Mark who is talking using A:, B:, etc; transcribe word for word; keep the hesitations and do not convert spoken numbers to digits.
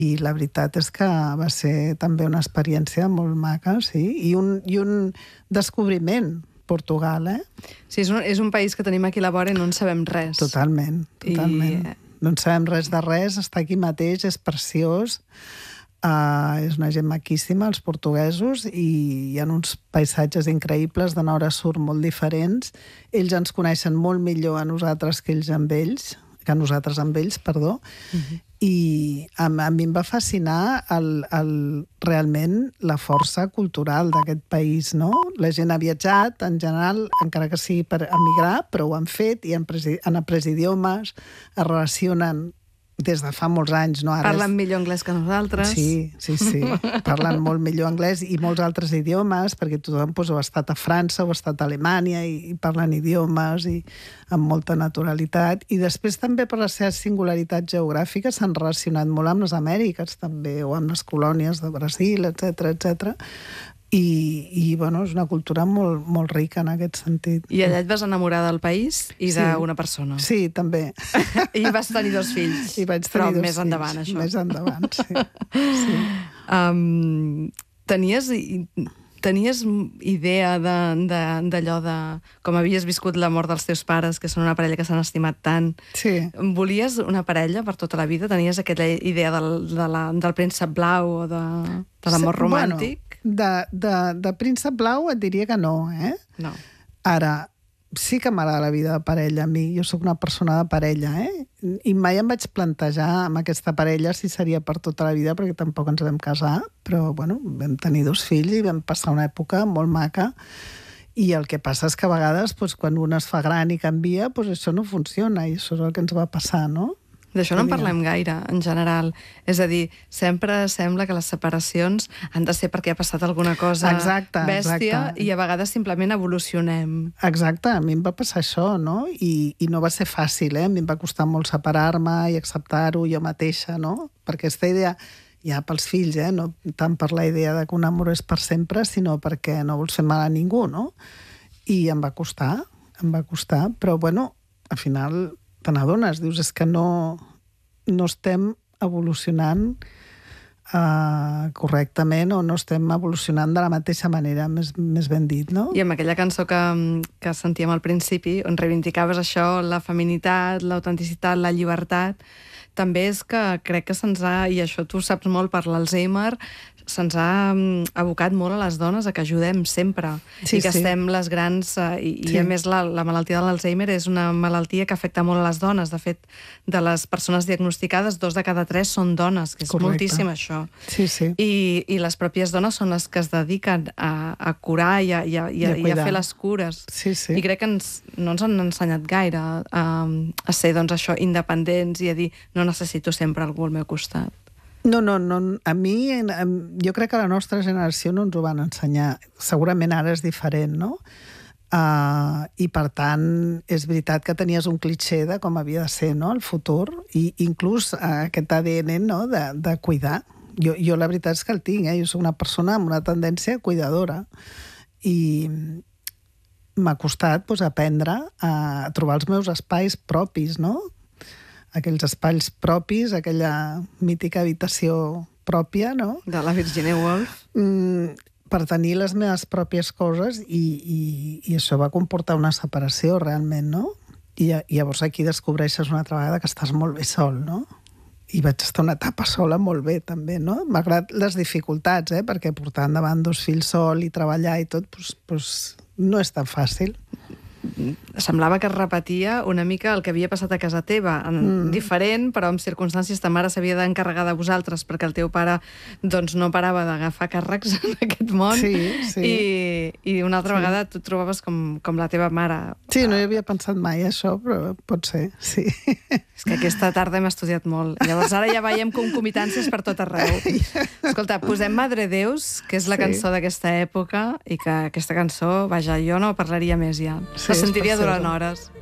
A: I la veritat és que va ser també una experiència molt maca, sí, i un, i un descobriment, Portugal, eh?
B: Sí, és un, és un país que tenim aquí a la vora i no en sabem res.
A: Totalment, totalment. I... No en sabem res de res, està aquí mateix, és preciós, uh, és una gent maquíssima, els portuguesos, i hi ha uns paisatges increïbles de nord a sud molt diferents. Ells ens coneixen molt millor a nosaltres que ells amb ells, que nosaltres amb ells, perdó, uh-huh. I a, a mi em va fascinar el, el, realment la força cultural d'aquest país, no? La gent ha viatjat, en general, encara que sigui per emigrar, però ho han fet i han, presi, han après idiomes, es relacionen des de fa molts anys. No? Ara
B: Parlen
A: és...
B: millor anglès que nosaltres.
A: Sí, sí, sí. Parlen molt millor anglès i molts altres idiomes, perquè tothom doncs, ha estat a França o ha estat a Alemanya i, i parlen idiomes i amb molta naturalitat. I després també per les seves singularitats geogràfiques s'han relacionat molt amb les Amèriques també, o amb les colònies de Brasil, etcètera, etcètera. I, i bueno, és una cultura molt, molt rica en aquest sentit.
B: I allà et vas enamorar del país i
A: sí.
B: d'una persona.
A: Sí, també.
B: I vas tenir dos fills.
A: I vaig tenir
B: Però
A: dos
B: més
A: fills.
B: endavant, això.
A: Més endavant, sí. sí.
B: Um, tenies... Tenies idea d'allò de, de, de... com havies viscut la mort dels teus pares, que són una parella que s'han estimat tant.
A: Sí.
B: Volies una parella per tota la vida? Tenies aquella idea del, de la, del príncep blau o de, de l'amor sí, romàntic?
A: Bueno, de, de, de príncep blau et diria que no, eh?
B: No.
A: Ara, sí que m'agrada la vida de parella a mi. Jo sóc una persona de parella, eh? I mai em vaig plantejar amb aquesta parella si seria per tota la vida, perquè tampoc ens vam casar, però, bueno, vam tenir dos fills i vam passar una època molt maca. I el que passa és que a vegades, doncs, quan un es fa gran i canvia, doncs això no funciona, i això és el que ens va passar, no?
B: D'això no en parlem gaire, en general. És a dir, sempre sembla que les separacions han de ser perquè ha passat alguna cosa
A: exacte,
B: bèstia
A: exacte.
B: I a vegades simplement evolucionem.
A: Exacte, a mi em va passar això, no? I, i no va ser fàcil, eh? A mi em va costar molt separar-me i acceptar-ho jo mateixa, no? Perquè aquesta idea, ja pels fills, eh? No tant per la idea de que un amor és per sempre, sinó perquè no vols fer mal a ningú, no? I em va costar, em va costar, però, bueno, al final... te n'adones, dius, és que no, no estem evolucionant uh, correctament o no estem evolucionant de la mateixa manera, més, més ben dit, no?
B: I amb aquella cançó que, que sentíem al principi, on reivindicaves això, la feminitat, l'autenticitat, la llibertat, també és que crec que se'ns ha, i això tu saps molt per l'Alzheimer, se'ns ha abocat molt a les dones a que ajudem sempre.
A: Sí,
B: I que
A: sí.
B: estem les grans... I, sí. I a més la, la malaltia de l'Alzheimer és una malaltia que afecta molt a les dones. De fet, de les persones diagnosticades, dos de cada tres són dones, que és
A: correcte.
B: Moltíssim això.
A: Sí, sí.
B: I, I les pròpies dones són les que es dediquen a, a curar i a, i, a, i, a, I a fer les cures.
A: Sí, sí.
B: I crec que ens, no ens han ensenyat gaire a, a ser, doncs, això, independents i a dir, no necessito sempre algú al meu costat.
A: No, no, no, a mi, jo crec que a la nostra generació no ens ho van ensenyar. Segurament ara és diferent, no? Uh, I, per tant, és veritat que tenies un clitxé de com havia de ser, no?, el futur, i inclús uh, aquest A D N, no?, de, de cuidar. Jo, jo la veritat és que el tinc, eh? Jo soc una persona amb una tendència cuidadora. I m'ha costat doncs, aprendre a trobar els meus espais propis, no?, aquells espais propis, aquella mítica habitació pròpia, no?
B: De la Virginia Woolf.
A: Mm, per tenir les meves pròpies coses i, i, i això va comportar una separació realment, no? I, i llavors aquí descobreixes una altra vegada que estàs molt bé sol, no? I vaig estar una etapa sola molt bé, també, no? Malgrat les dificultats, eh? Perquè portar endavant dos fills sol i treballar i tot, doncs, doncs no és tan fàcil.
B: Semblava que es repetia una mica el que havia passat a casa teva, mm. diferent, però amb circumstàncies ta mare s'havia d'encarregar de vosaltres perquè el teu pare doncs, no parava d'agafar càrrecs en aquest món,
A: sí, sí.
B: I, i una altra
A: sí.
B: vegada tu et trobaves com, com la teva mare.
A: Sí, no hi havia pensat mai això, però pot ser, sí.
B: És que aquesta tarda hem estudiat molt. Llavors ara ja veiem concomitàncies per tot arreu. Escolta, posem Madre Deus, que és la sí. cançó d'aquesta època, i que aquesta cançó, vaja, jo no parlaria més ja. Sí. La sentiria durant hores.